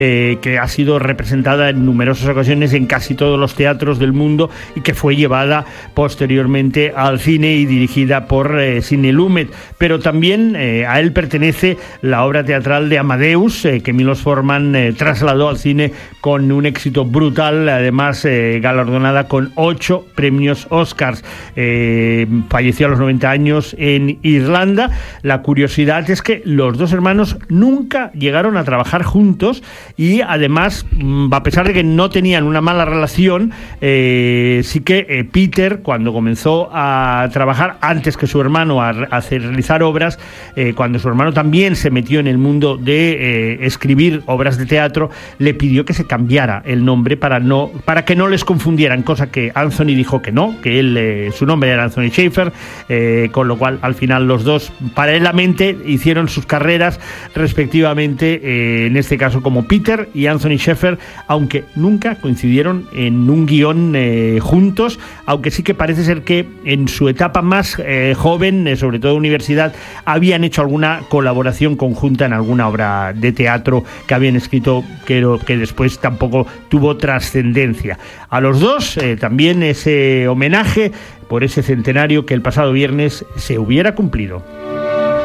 que ha sido representada en numerosas ocasiones en casi todos los teatros del mundo y que fue llevada posteriormente al cine y dirigida por Sidney Lumet. Pero también a él pertenece la obra teatral de Amadeus, que Milos Forman trasladó al cine con un éxito brutal, además galardonada con 8 premios Oscars. Falleció a los 90 años en Irlanda. La curiosidad es que los dos hermanos nunca llegaron a trabajar juntos y además, a pesar de que no tenían una mala relación, sí que Peter, cuando comenzó a trabajar antes que su hermano a realizar obras, cuando su hermano también se metió en el mundo de escribir obras de teatro, le pidió que se cambiara el nombre para que no les confundieran, cosa que Anthony dijo que no, que él su nombre era Anthony Shaffer, con lo cual al final los dos paralelamente hicieron sus carreras respectivamente, en este caso como Peter y Anthony Shaffer, aunque nunca coincidieron en un guión juntos, aunque sí que parece ser que en su etapa más joven, sobre todo universidad, habían hecho alguna colaboración conjunta en alguna obra de teatro que habían escrito, pero que después tampoco tuvo trascendencia. A los dos también ese homenaje por ese centenario que el pasado viernes se hubiera cumplido.